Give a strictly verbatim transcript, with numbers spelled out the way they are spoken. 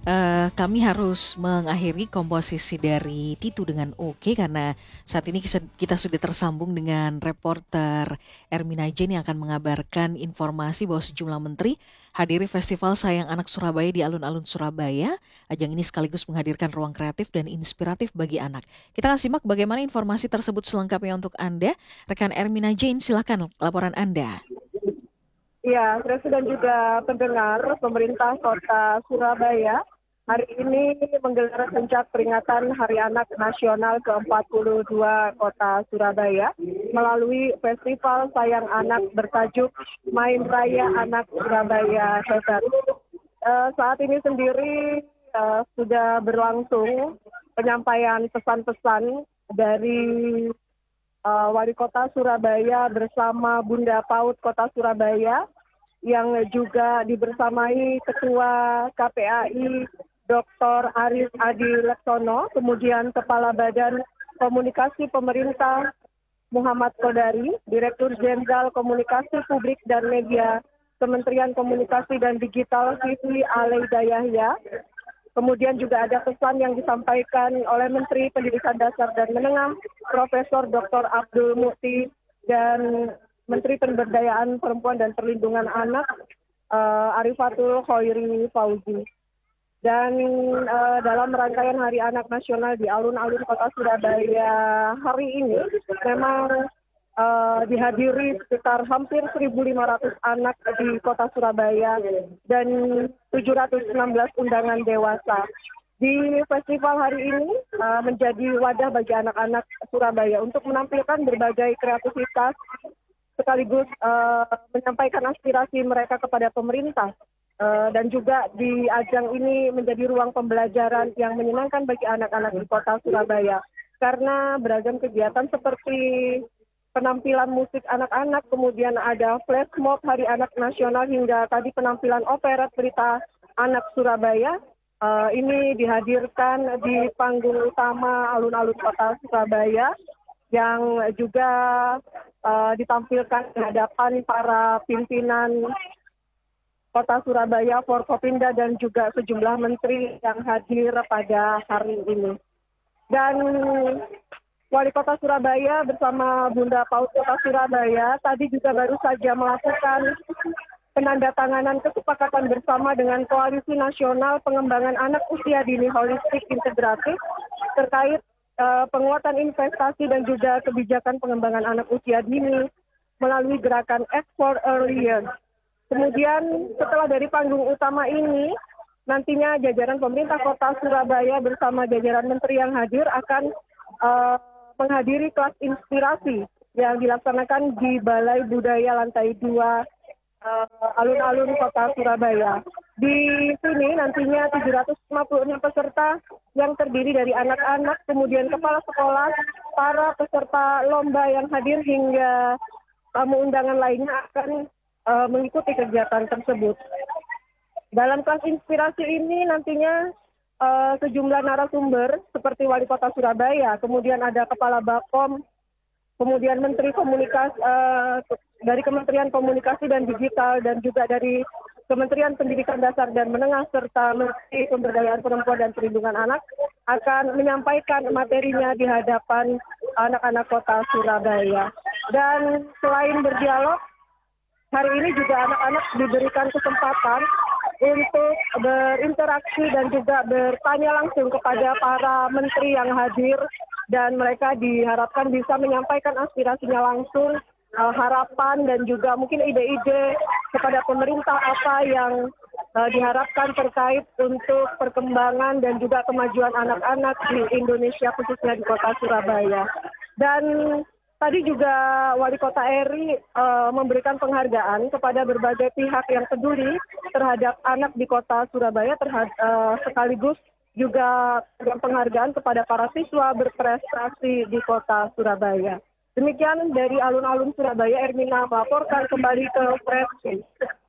Eee, kami harus mengakhiri komposisi dari Titu dengan Oke karena saat ini kise kita sudah tersambung dengan reporter Ermina Jane yang akan mengabarkan informasi bahwa sejumlah menteri hadiri Festival Sayang Anak Surabaya di alun-alun Surabaya. Ajang ini sekaligus menghadirkan ruang kreatif dan inspiratif bagi anak. Kita akan simak bagaimana informasi tersebut selengkapnya untuk Anda. Rekan Ermina Jane, silakan laporan Anda. Ya, Presiden juga pendengar pemerintah Kota Surabaya hari ini menggelar puncak peringatan Hari Anak Nasional ke empat puluh dua Kota Surabaya melalui Festival Sayang Anak bertajuk Main Raya Anak Surabaya Hebat. Eh, saat ini sendiri eh, sudah berlangsung penyampaian pesan-pesan dari eh, Wali Kota Surabaya bersama Bunda PAUD Kota Surabaya yang juga dibersamai Ketua K P A I Doktor Aris Adi Laksono, kemudian Kepala Badan Komunikasi Pemerintah Muhammad Kodari, Direktur Jenderal Komunikasi Publik dan Media Kementerian Komunikasi dan Digital Siti Aleida Yahya. Kemudian juga ada pesan yang disampaikan oleh Menteri Pendidikan Dasar dan Menengah, Profesor Doktor Abdul Mukti, dan Menteri Pemberdayaan Perempuan dan Perlindungan Anak, uh, Arifatul Khoiri Fauzi. Dan uh, dalam rangkaian Hari Anak Nasional di alun-alun Kota Surabaya hari ini, memang uh, dihadiri sekitar hampir seribu lima ratus anak di Kota Surabaya dan tujuh ratus enam belas undangan dewasa. Di festival hari ini uh, menjadi wadah bagi anak-anak Surabaya untuk menampilkan berbagai kreativitas sekaligus uh, menyampaikan aspirasi mereka kepada pemerintah. Uh, dan juga di ajang ini menjadi ruang pembelajaran yang menyenangkan bagi anak-anak di Kota Surabaya. Karena beragam kegiatan seperti penampilan musik anak-anak, kemudian ada flash mob Hari Anak Nasional, hingga tadi penampilan operet berita anak Surabaya. Uh, ini dihadirkan di panggung utama alun-alun Kota Surabaya yang juga uh, ditampilkan di hadapan para pimpinan Kota Surabaya, Forkopimda, dan juga sejumlah menteri yang hadir pada hari ini. Dan Wali Kota Surabaya bersama Bunda PAUD Kota Surabaya tadi juga baru saja melakukan penandatanganan kesepakatan bersama dengan Koalisi Nasional Pengembangan Anak Usia Dini Holistik Integratif terkait uh, penguatan investasi dan juga kebijakan pengembangan anak usia dini melalui gerakan Act for Early Years. Kemudian setelah dari panggung utama ini, nantinya jajaran pemerintah Kota Surabaya bersama jajaran menteri yang hadir akan uh, menghadiri kelas inspirasi yang dilaksanakan di Balai Budaya Lantai dua uh, alun-alun Kota Surabaya. Di sini nantinya tujuh ratus lima puluh enam peserta yang terdiri dari anak-anak, kemudian kepala sekolah, para peserta lomba yang hadir hingga tamu undangan lainnya akan Uh, mengikuti kegiatan tersebut. Dalam kelas inspirasi ini nantinya uh, sejumlah narasumber seperti Wali Kota Surabaya, kemudian ada Kepala Bakom, kemudian Menteri Komunikasi uh, dari Kementerian Komunikasi dan Digital, dan juga dari Kementerian Pendidikan Dasar dan Menengah, serta Menteri Pemberdayaan Perempuan dan Perlindungan Anak akan menyampaikan materinya di hadapan anak-anak Kota Surabaya. Dan selain berdialog, hari ini juga anak-anak diberikan kesempatan untuk berinteraksi dan juga bertanya langsung kepada para menteri yang hadir, dan mereka diharapkan bisa menyampaikan aspirasinya langsung, uh, harapan dan juga mungkin ide-ide kepada pemerintah apa yang uh, diharapkan terkait untuk perkembangan dan juga kemajuan anak-anak di Indonesia, khususnya di Kota Surabaya. Dan tadi juga Wali Kota Eri uh, memberikan penghargaan kepada berbagai pihak yang peduli terhadap anak di Kota Surabaya, terhadap, uh, sekaligus juga penghargaan kepada para siswa berprestasi di Kota Surabaya. Demikian dari alun-alun Surabaya, Ermina melaporkan kembali ke Presi.